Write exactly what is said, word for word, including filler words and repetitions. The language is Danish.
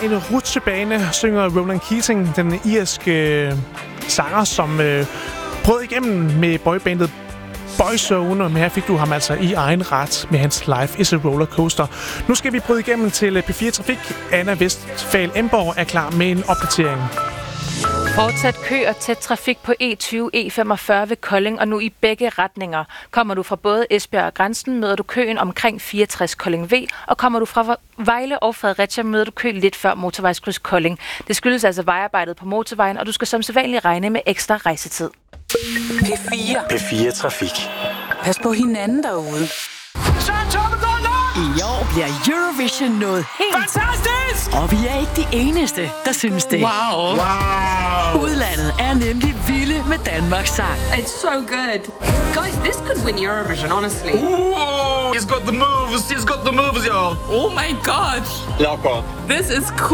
en rutsjebane, synger Ronan Keating, den irske sanger, som øh, brød igennem med boybandet Boyzone, men her fik du ham altså i egen ret med hans Life is a Rollercoaster. Nu skal vi bryde igennem til P fire Trafik. Anna Vestfal Emborg er klar med en opdatering. Fortsat kø og tæt trafik på E tyve E femogfyrre ved Kolding, og nu i begge retninger. Kommer du fra både Esbjerg og Grænsen, møder du køen omkring fireogtres Kolding V, og kommer du fra Vejle og Fredericia, møder du kø lidt før motorvejskryds Kolding. Det skyldes altså vejarbejdet på motorvejen, og du skal som sædvanligt regne med ekstra rejsetid. P fire. P fire Trafik. Pas på hinanden derude. Så er toppen gået I år bliver Eurovision noget helt... fantastisk! Og vi er ikke de eneste, der synes det. Wow. Wow. Udlandet er nemlig vilde med Danmarks sang. It's so good. Guys, this could win Eurovision, honestly. Ooh, he's got the moves, he's got the moves, y'all. Oh my god. Lock on. This is cool.